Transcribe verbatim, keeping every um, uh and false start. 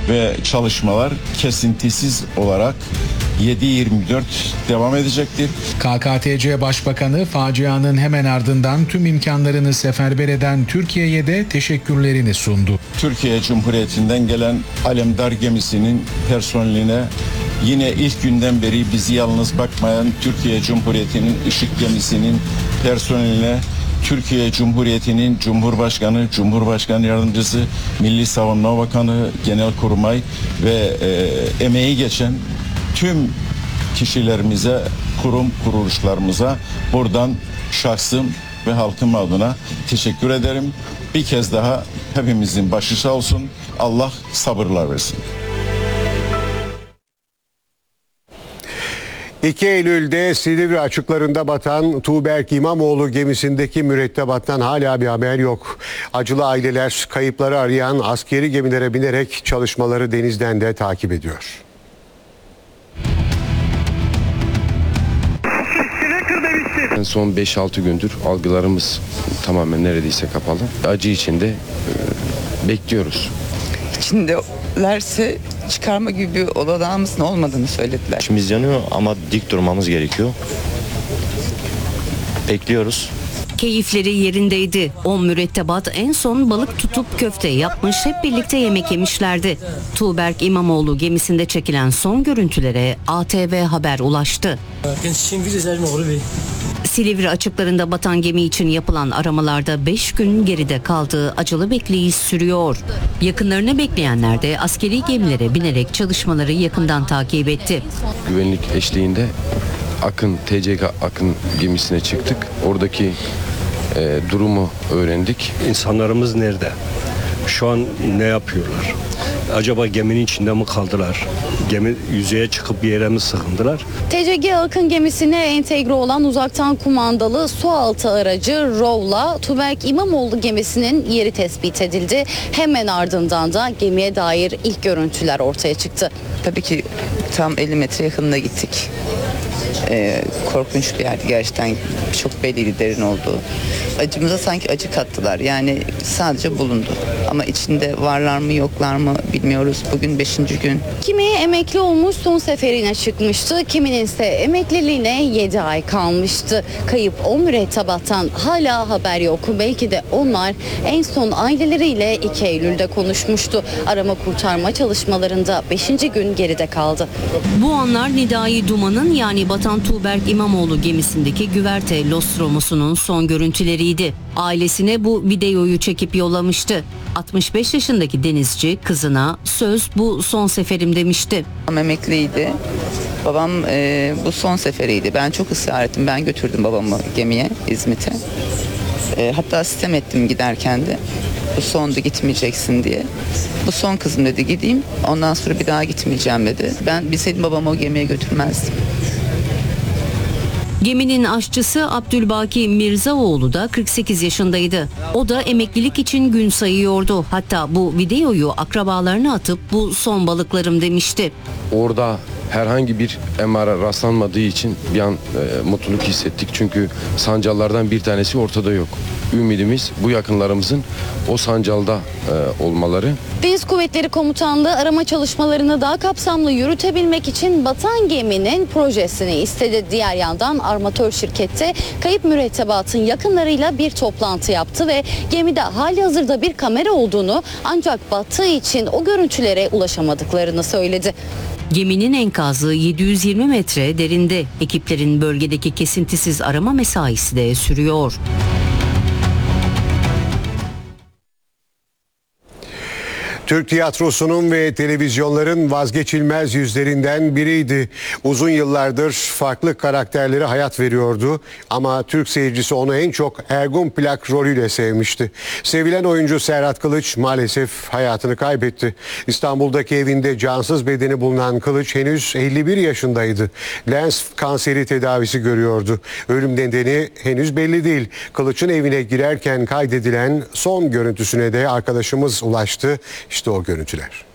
ve çalışmalar kesintisiz olarak yedi yirmi dört devam edecektir. K K T C Başbakanı facianın hemen ardından tüm imkanlarını seferber eden Türkiye'ye de teşekkürlerini sundu. Türkiye Cumhuriyeti'nden gelen Alemdar gemisinin personeline, yine ilk günden beri bizi yalnız bakmayan Türkiye Cumhuriyeti'nin Işık gemisinin personeline, Türkiye Cumhuriyeti'nin Cumhurbaşkanı, Cumhurbaşkanı Yardımcısı, Milli Savunma Bakanı, Genelkurmay ve e, emeği geçen tüm kişilerimize, kurum kuruluşlarımıza buradan şahsım ve halkım adına teşekkür ederim. Bir kez daha hepimizin başı sağ olsun. Allah sabırlar versin. iki Eylül'de Silivri açıklarında batan Tuğberk İmamoğlu gemisindeki mürettebattan hala bir haber yok. Acılı aileler kayıpları arayan askeri gemilere binerek çalışmaları denizden de takip ediyor. Son beş altı gündür algılarımız tamamen neredeyse kapalı. Acı içinde e, bekliyoruz. İçindelerse çıkarma gibi bir olanağımızın olmadığını söylediler. İçimiz yanıyor ama dik durmamız gerekiyor. Bekliyoruz. Keyifleri yerindeydi. on mürettebat en son balık tutup köfte yapmış, hep birlikte yemek yemişlerdi. Tuğberk İmamoğlu gemisinde çekilen son görüntülere A T V Haber ulaştı. Silivri açıklarında batan gemi için yapılan aramalarda beş gün geride kaldığı acılı bekleyiş sürüyor. Yakınlarını bekleyenler de askeri gemilere binerek çalışmaları yakından takip etti. Güvenlik eşliğinde Akın, T C K Akın gemisine çıktık. Oradaki e, durumu öğrendik. İnsanlarımız nerede? Şu an ne yapıyorlar? Acaba geminin içinde mi kaldılar? Gemi yüzeye çıkıp bir yere mi sığındılar? T C G Akın gemisine entegre olan uzaktan kumandalı sualtı aracı R O V'la Tuğberk İmamoğlu gemisinin yeri tespit edildi. Hemen ardından da gemiye dair ilk görüntüler ortaya çıktı. Tabii ki tam elli metre yakınına gittik. Ee, korkunç bir yerdi gerçekten, çok belliydi derin olduğu. Acımıza sanki acı kattılar, yani sadece bulundu ama içinde varlar mı yoklar mı bilmiyoruz. Bugün beşinci gün. Kimi emekli olmuş son seferine çıkmıştı, kiminin ise emekliliğine yedi ay kalmıştı. Kayıp on mürettebattan hala haber yok. Belki de onlar en son aileleriyle iki Eylül'de konuşmuştu. Arama kurtarma çalışmalarında beşinci gün geride kaldı. Bu anlar Nidai Duman'ın, yani batan Tuğberk İmamoğlu gemisindeki güverte Lostromos'unun son görüntüleriydi. Ailesine bu videoyu çekip yollamıştı. altmış beş yaşındaki denizci kızına söz bu son seferim demişti. Babam emekliydi. Babam e, bu son seferiydi. Ben çok ısrar ettim. Ben götürdüm babamı gemiye, İzmit'e. E, hatta sitem ettim giderken de. Bu sondu, gitmeyeceksin diye. Bu son kızım dedi, gideyim. Ondan sonra bir daha gitmeyeceğim dedi. Ben bilseydim babamı o gemiye götürmezdim. Geminin aşçısı Abdülbaki Mirzaoğlu da kırk sekiz yaşındaydı. O da emeklilik için gün sayıyordu. Hatta bu videoyu akrabalarına atıp bu son balıklarım demişti. Orada herhangi bir M R'a rastlanmadığı için bir an e, mutluluk hissettik. Çünkü sancallardan bir tanesi ortada yok. Ümidimiz bu yakınlarımızın o sancalda e, olmaları. Deniz Kuvvetleri Komutanlığı arama çalışmalarını daha kapsamlı yürütebilmek için batan geminin projesini istedi. Diğer yandan armatör şirkette kayıp mürettebatın yakınlarıyla bir toplantı yaptı ve gemide halihazırda bir kamera olduğunu, ancak battığı için o görüntülere ulaşamadıklarını söyledi. Geminin enkazı yedi yüz yirmi metre derinde. Ekiplerin bölgedeki kesintisiz arama mesaisi de sürüyor. Türk tiyatrosunun ve televizyonların vazgeçilmez yüzlerinden biriydi. Uzun yıllardır farklı karakterlere hayat veriyordu. Ama Türk seyircisi onu en çok Ergun Plak rolüyle sevmişti. Sevilen oyuncu Serhat Kılıç maalesef hayatını kaybetti. İstanbul'daki evinde cansız bedeni bulunan Kılıç henüz elli bir yaşındaydı. Lens kanseri tedavisi görüyordu. Ölüm nedeni henüz belli değil. Kılıç'ın evine girerken kaydedilen son görüntüsüne de arkadaşımız ulaştı. İşte o görüntüler.